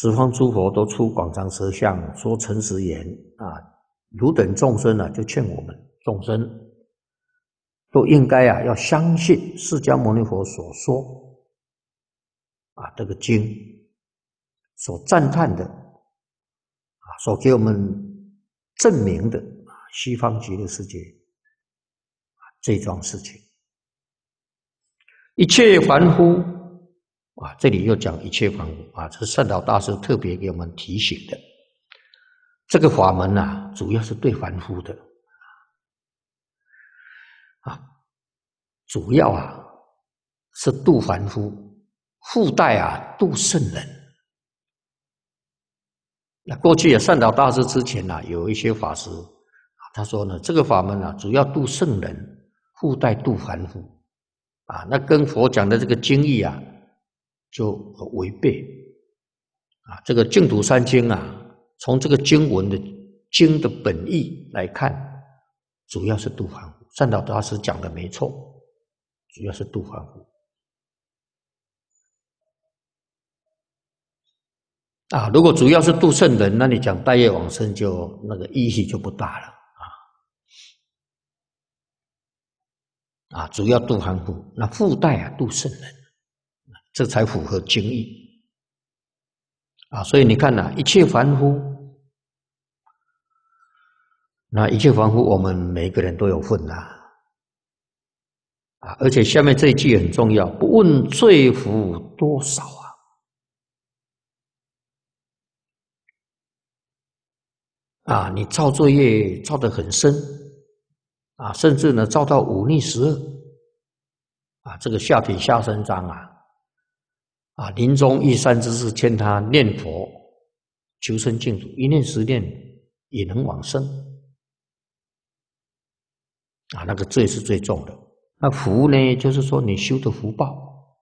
十方诸佛都出广长舌相，说诚实言啊，汝等众生啊，就劝我们众生都应该啊，要相信释迦牟尼佛所说啊这个经所赞叹的啊，所给我们证明的啊，西方极乐世界啊这桩事情，一切凡夫啊，这里又讲一切凡夫啊，这是善导大师特别给我们提醒的。这个法门啊，主要是对凡夫的啊，主要啊是度凡夫，附带啊度圣人。那过去啊，善导大师之前啊，有一些法师啊，他说呢，这个法门啊，主要度圣人，附带度凡夫啊，那跟佛讲的这个经义啊，就违背啊。这个净土三经啊，从这个经文的经的本意来看，主要是度凡夫。善导大师讲的没错，主要是度凡夫啊。如果主要是度圣人，那你讲大业往生就那个意义就不大了啊。主要度凡夫，那附带啊度圣人，这才符合经义啊。所以你看啊，一切凡夫，那一切凡夫，我们每一个人都有份啊。而且下面这一句很重要，不问罪福多少啊！你造罪业造得很深啊，甚至呢造到忤逆十恶啊，这个下品下生章啊，临终一三之事，劝他念佛求生净土，一念十念也能往生啊，那个罪是最重的。那福呢，就是说你修的福报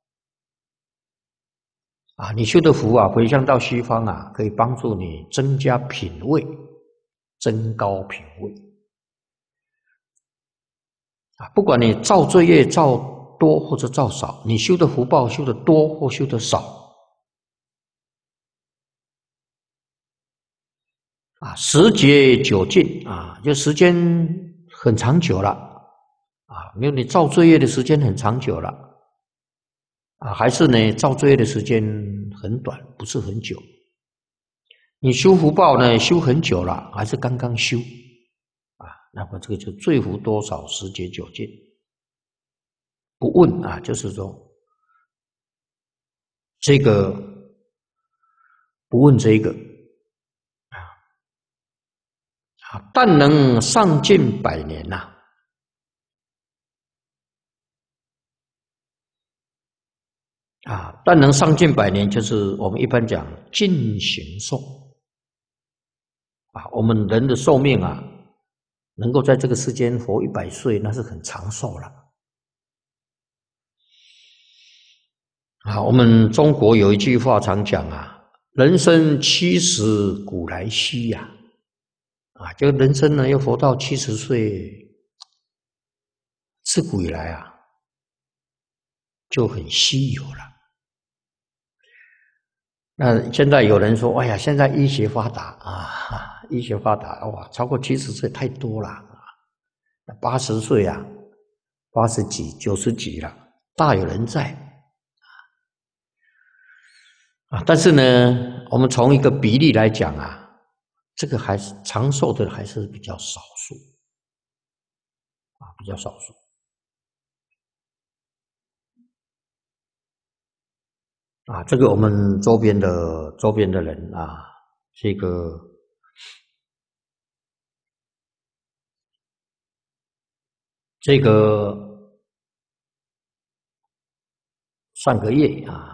啊，你修的福啊，回向到西方啊，可以帮助你增加品位，增高品位啊。不管你造罪业造多或者造少，你修的福报修的多或修的少啊，时节久尽啊，就时间很长久了啊，没有你造罪业的时间很长久了啊，还是呢造罪业的时间很短，不是很久。你修福报呢，修很久了，还是刚刚修啊？那么这个就罪福多少，时节久尽。不问啊，就是说这个不问这个啊，但能上进百年呐啊，但能上进百年，就是我们一般讲尽行寿啊。我们人的寿命啊，能够在这个世间活100岁，那是很长寿了啊。我们中国有一句话常讲啊，人生70古来稀呀啊，就人生呢要活到70岁，自古以来啊就很稀有了。那现在有人说，哎呀，现在医学发达啊，医学发达哇，超过70岁太多了啊，80岁啊，80几、90几了，大有人在啊。但是呢，我们从一个比例来讲啊，这个还是长寿的还是比较少数啊，比较少数啊。这个我们周边的人啊，这个上个月啊，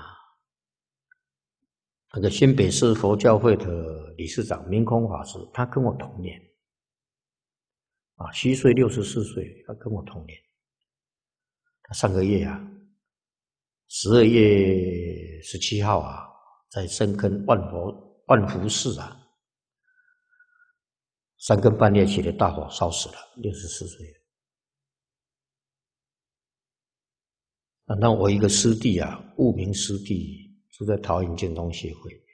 那个新北市佛教会的理事长明空法师，他跟我同年啊，虚岁64岁，他跟我同年。他上个月啊，12月17号啊，在深坑万福寺啊，3更半夜起的大火烧死了，64岁。那我一个师弟啊，悟明师弟住在桃园建中协会，